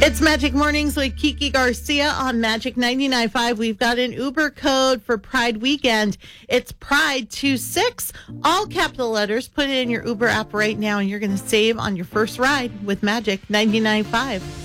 It's Magic Mornings with Kiki Garcia on Magic 99.5. We've got an Uber code for Pride Weekend. It's Pride26, all capital letters. Put it in your Uber app right now, and you're going to save on your first ride with Magic 99.5.